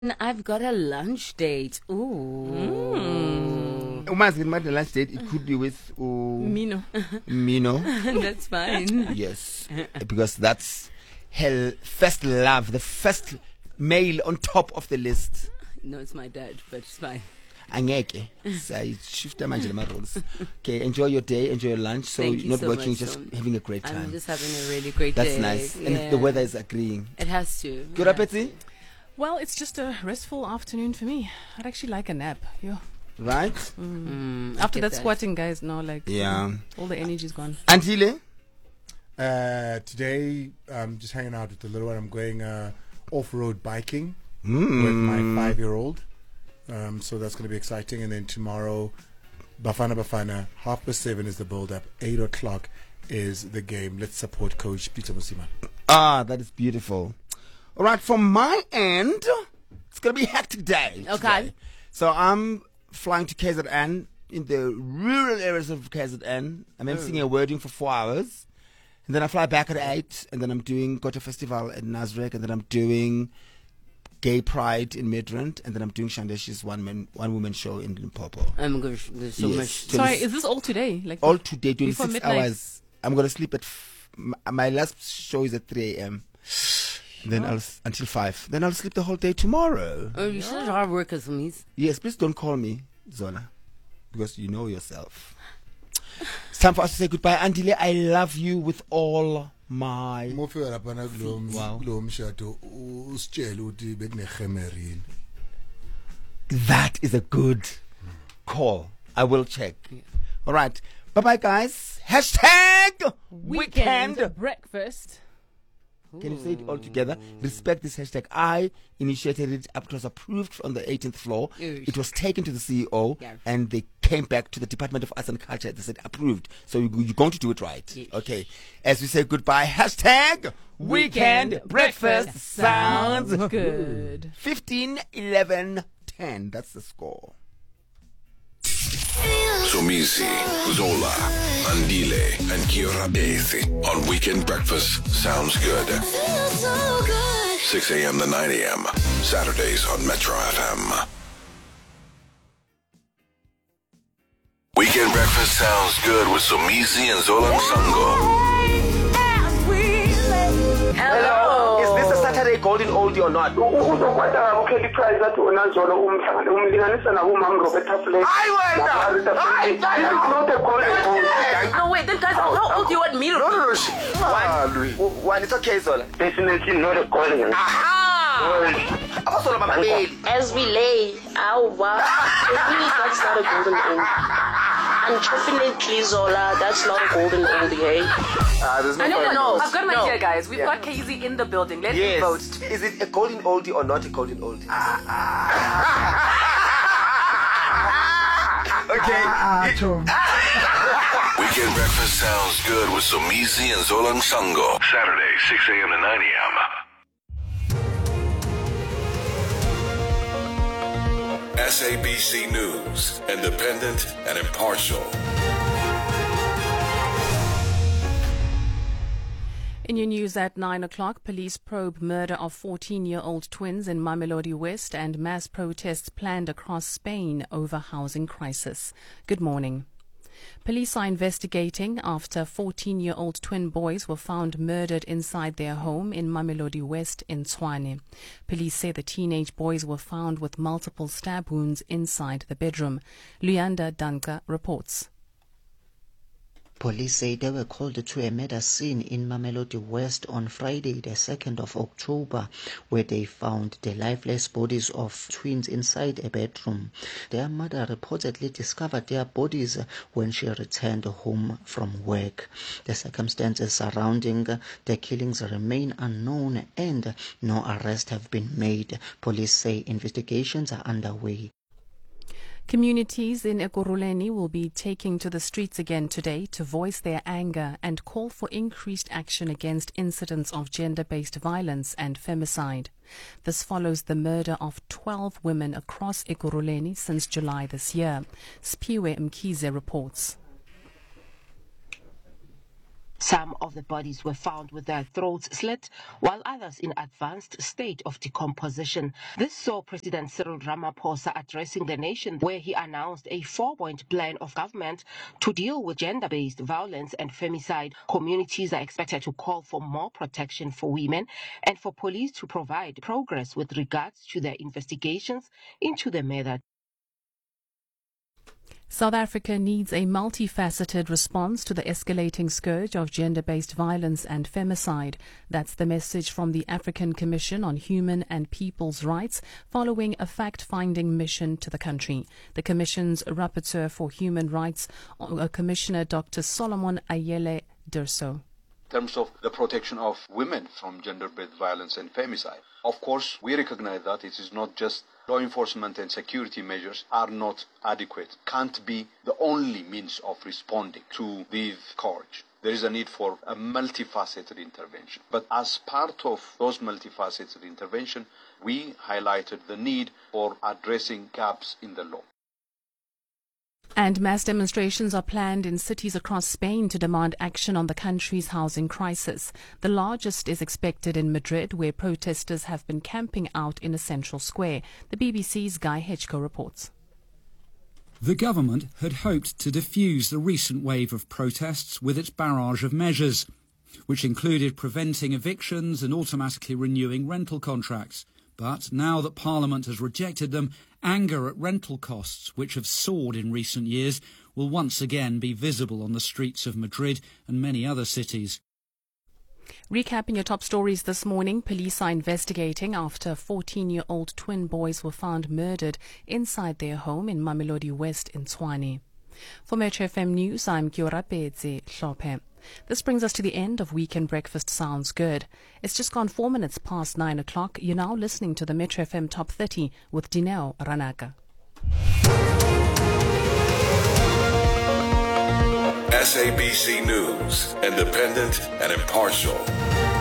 I've got a lunch date. Ooh. Umazi my lunch date, it could be with Mino. Mino. That's fine. Yes. Because that's her first love, the first male on top of the list. No, it's my dad, but it's fine. Angeke. So shift manje my roles. Okay, enjoy your day, enjoy your lunch. So Thank you're you not so working, much, just Son. having a great time. I'm just having a really great That's day. nice. Yeah. And the weather is agreeing. It has to. Good Betsy? Well, it's just a restful afternoon for me. I'd actually like a nap. Yeah. Right? After get that squatting, guys, no, like all the energy's gone. Antile? Today, I'm just hanging out with the little one. I'm going off-road biking with my 5-year-old. So that's going to be exciting. And then tomorrow, Bafana, 7:30 is the build-up. 8 o'clock is the game. Let's support Coach Peter Musima. Ah, that is beautiful. All right, from my end, it's going to be a hectic day. Okay. Today. So I'm flying to KZN in the rural areas of KZN. I'm emceeing a wedding for 4 hours. And then I fly back at 8. And then I'm doing Gocha Festival at Nasrec. And then I'm doing Gay Pride in Midrand. And then I'm doing Shandesh's one woman show in Limpopo. I'm good. There's so Yes. much. Sorry, is this all today? Like All today, Before 26 midnight? hours. I'm going to sleep at... my last show is at 3 a.m. Then I'll until 5. Then I'll sleep the whole day tomorrow. Oh, you're such a hard worker, Sumis. Yes, please don't call me Zola, because you know yourself. It's time for us to say goodbye. Andile, I love you with all my... Wow. That is a good call. I will check. All right. Bye-bye, guys. Hashtag weekend. breakfast. Can you say it all together? Respect this hashtag. I initiated it. It was approved on the 18th floor. It was taken to the CEO, Yeah. and they came back to the Department of Arts and Culture. They said approved. So you're going to do it right. Yes. Okay. As we say goodbye, hashtag weekend breakfast sounds Good. 15, 11, 10. That's the score. Somizi, Zola, Andile, and Kiora Daisy on Weekend Breakfast Sounds Good. 6 a.m. to 9 a.m. Saturdays on Metro FM. Weekend Breakfast Sounds Good with Somizi and Zola Msango. Hello. Is this a Saturday golden oldie or not? uzokwata uKelly Price athi unanzolo umlinganisa nabo uMam Robert Fleck. Not a golden. No, wait, then guys, how old do you want me to be? One, it's okay, Zola. Definitely not a golden. As we lay, wow, that's not a golden old. Unfortunately, Zola, that's not a golden oldie, hey? No. I've got an idea, guys. We've got KZ in the building. Let's vote. Is it a golden oldie or not a golden oldie? Okay. Weekend Breakfast Sounds Good with Somizi and Zola Msango. Saturday, 6 a.m. to 9 a.m. SABC News, independent and impartial. In your news at 9 o'clock, police probe murder of 14-year-old twins in Mamelodi West and mass protests planned across Spain over housing crisis. Good morning. Police are investigating after 14-year-old twin boys were found murdered inside their home in Mamelodi West in Tshwane. Police say the teenage boys were found with multiple stab wounds inside the bedroom. Luyanda Danka reports. Police say they were called to a murder scene in Mamelodi West on Friday, the 2nd of October, where they found the lifeless bodies of twins inside a bedroom. Their mother reportedly discovered their bodies when she returned home from work. The circumstances surrounding the killings remain unknown and no arrests have been made. Police say investigations are underway. Communities in Ekurhuleni will be taking to the streets again today to voice their anger and call for increased action against incidents of gender-based violence and femicide. This follows the murder of 12 women across Ekurhuleni since July this year. Spiwe Mkize reports. Some of the bodies were found with their throats slit, while others in advanced state of decomposition. This saw President Cyril Ramaphosa addressing the nation, where he announced a 4-point plan of government to deal with gender-based violence and femicide. Communities are expected to call for more protection for women and for police to provide progress with regards to their investigations into the matter. South Africa needs a multifaceted response to the escalating scourge of gender-based violence and femicide. That's the message from the African Commission on Human and People's Rights following a fact-finding mission to the country. The Commission's Rapporteur for Human Rights, Commissioner Dr. Solomon Ayele Durso. In terms of the protection of women from gender-based violence and femicide, of course, we recognize that it is not just law enforcement and security measures are not adequate, can't be the only means of responding to this scourge. There is a need for a multifaceted intervention. But as part of those multifaceted intervention, we highlighted the need for addressing gaps in the law. And mass demonstrations are planned in cities across Spain to demand action on the country's housing crisis. The largest is expected in Madrid, where protesters have been camping out in a central square. The BBC's Guy Hedgecoe reports. The government had hoped to defuse the recent wave of protests with its barrage of measures, which included preventing evictions and automatically renewing rental contracts. But now that Parliament has rejected them, anger at rental costs, which have soared in recent years, will once again be visible on the streets of Madrid and many other cities. Recapping your top stories this morning, police are investigating after 14-year-old twin boys were found murdered inside their home in Mamelodi West in Tshwane. For Metro FM News, I'm Kiora Petse Hlophe. This brings us to the end of Weekend Breakfast Sounds Good. It's just gone 4 minutes past 9 o'clock. You're now listening to the Metro FM Top 30 with Dineo Ranaka. SABC News, independent and impartial.